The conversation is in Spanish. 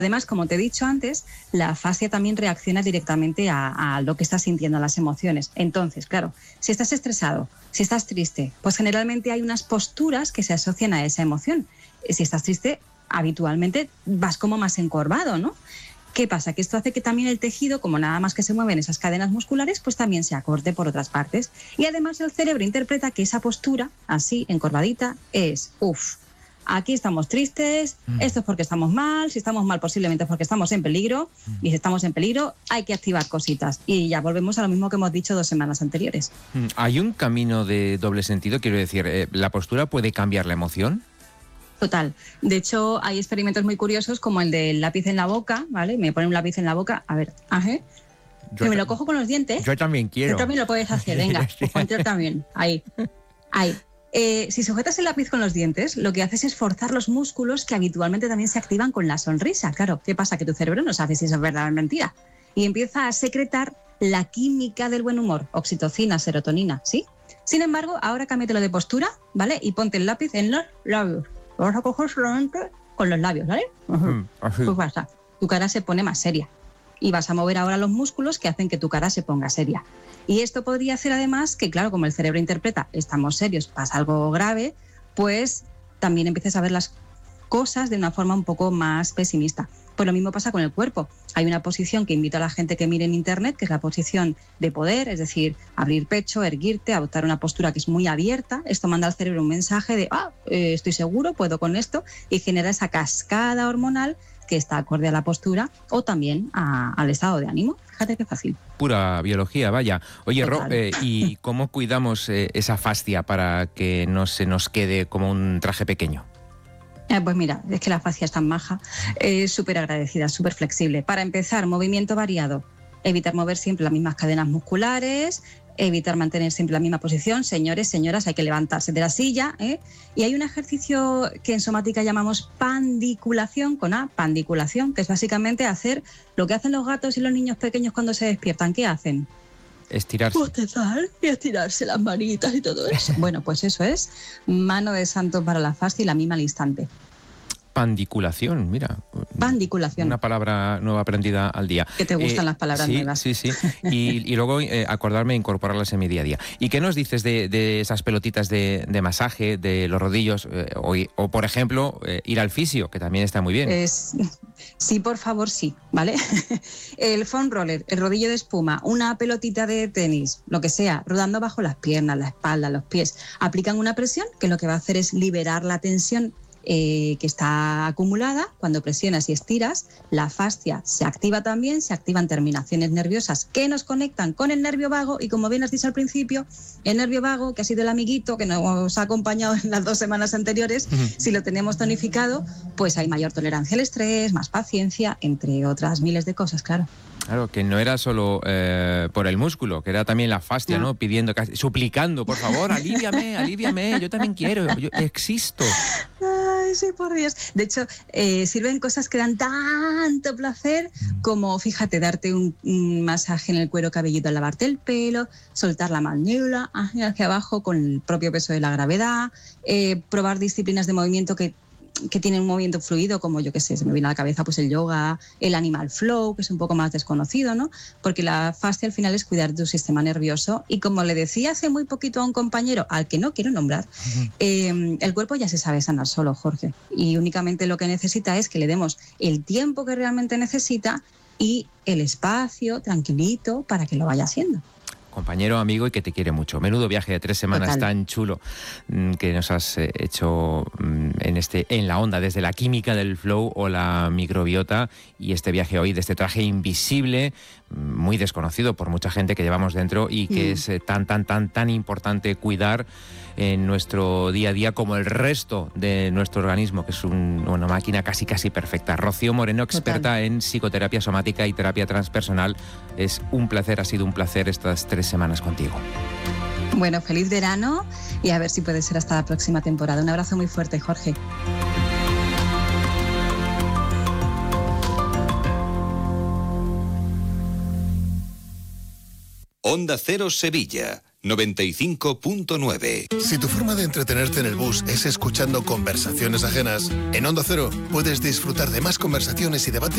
Además, como te he dicho antes, la fascia también reacciona directamente a lo que estás sintiendo, a las emociones. Entonces, claro, si estás estresado, si estás triste, pues generalmente hay unas posturas que se asocian a esa emoción. Si estás triste, habitualmente vas como más encorvado, ¿no? ¿Qué pasa? Que esto hace que también el tejido, como nada más que se mueven esas cadenas musculares, pues también se acorte por otras partes. Y además el cerebro interpreta que esa postura, así, encorvadita, es, aquí estamos tristes, esto es porque estamos mal, si estamos mal posiblemente es porque estamos en peligro, y si estamos en peligro hay que activar cositas. Y ya volvemos a lo mismo que hemos dicho 2 semanas anteriores. ¿Hay un camino de doble sentido? Quiero decir, ¿la postura puede cambiar la emoción? Total. De hecho, hay experimentos muy curiosos como el del lápiz en la boca, ¿vale? Me pone un lápiz en la boca, a ver, que me lo cojo con los dientes. Yo también quiero. Tú también lo puedes hacer, venga, pues ponte también, ahí. Si sujetas el lápiz con los dientes, lo que haces es forzar los músculos que habitualmente también se activan con la sonrisa. Claro, ¿qué pasa? Que tu cerebro no sabe si eso es verdad o es mentira. Y empieza a secretar la química del buen humor, oxitocina, serotonina, ¿sí? Sin embargo, ahora cámbiatelo de postura, ¿vale? Y ponte el lápiz en los labios. Lo vas a coger solamente con los labios, ¿vale? Pues basta. Tu cara se pone más seria. Y vas a mover ahora los músculos que hacen que tu cara se ponga seria. Y esto podría hacer además que, claro, como el cerebro interpreta, estamos serios, pasa algo grave, pues también empieces a ver las cosas de una forma un poco más pesimista. Pues lo mismo pasa con el cuerpo. Hay una posición que invito a la gente que mire en internet, que es la posición de poder, es decir, abrir pecho, erguirte, adoptar una postura que es muy abierta. Esto manda al cerebro un mensaje de, estoy seguro, puedo con esto, y genera esa cascada hormonal que está acorde a la postura o también al estado de ánimo. Fíjate qué fácil. Pura biología, vaya. Oye, Ro, ¿y cómo cuidamos esa fascia para que no se nos quede como un traje pequeño? Pues mira, es que la fascia es tan maja, súper agradecida, súper flexible. Para empezar, movimiento variado. Evitar mover siempre las mismas cadenas musculares, evitar mantener siempre la misma posición. Señores, señoras, hay que levantarse de la silla, ¿eh? Y hay un ejercicio que en somática llamamos pandiculación, con A, pandiculación, que es básicamente hacer lo que hacen los gatos y los niños pequeños cuando se despiertan. ¿Qué hacen? Estirarse. Bostezar y estirarse las manitas y todo eso. Bueno, pues eso es mano de santo para la fascia y la mima al instante. Pandiculación, mira. Pandiculación. Una palabra nueva aprendida al día. Que te gustan las palabras nuevas. Sí. Y luego acordarme de incorporarlas en mi día a día. ¿Y qué nos dices de esas pelotitas de masaje, de los rodillos? O por ejemplo, ir al fisio, que también está muy bien. Sí, por favor, sí, ¿vale? El foam roller, el rodillo de espuma, una pelotita de tenis, lo que sea, rodando bajo las piernas, la espalda, los pies. Aplican una presión que lo que va a hacer es liberar la tensión que está acumulada. Cuando presionas y estiras, la fascia se activa también, se activan terminaciones nerviosas que nos conectan con el nervio vago y, como bien has dicho al principio, el nervio vago, que ha sido el amiguito que nos ha acompañado en las 2 semanas anteriores, si lo tenemos tonificado, pues hay mayor tolerancia al estrés, más paciencia, entre otras miles de cosas, claro. Claro, que no era solo por el músculo, que era también la fascia, ¿no? Pidiendo, suplicando, por favor, aliviame, yo también quiero, yo existo. Ay, sí, por Dios. De hecho, sirven cosas que dan tanto placer como, fíjate, darte un masaje en el cuero cabelludo al lavarte el pelo, soltar la mandíbula hacia abajo con el propio peso de la gravedad, probar disciplinas de movimiento que tienen un movimiento fluido, como yo qué sé, se me viene a la cabeza pues el yoga, el animal flow, que es un poco más desconocido, ¿no? Porque la fascia al final es cuidar de tu sistema nervioso y, como le decía hace muy poquito a un compañero al que no quiero nombrar, el cuerpo ya se sabe sanar solo, Jorge, y únicamente lo que necesita es que le demos el tiempo que realmente necesita y el espacio tranquilito para que lo vaya haciendo. Compañero, amigo y que te quiere mucho. Menudo viaje de 3 semanas. Total. Tan chulo que nos has hecho en la onda, desde la química del flow o la microbiota, y este viaje hoy de este traje invisible, muy desconocido por mucha gente que llevamos dentro y que es tan importante cuidar en nuestro día a día, como el resto de nuestro organismo, que es una máquina casi perfecta. Rocío Moreno, experta en psicoterapia somática y terapia transpersonal. Es un placer, ha sido un placer estas 3 semanas contigo. Bueno, feliz verano y a ver si puede ser hasta la próxima temporada. Un abrazo muy fuerte, Jorge. Onda Cero Sevilla 95.9. Si tu forma de entretenerte en el bus es escuchando conversaciones ajenas, en Onda Cero puedes disfrutar de más conversaciones y debates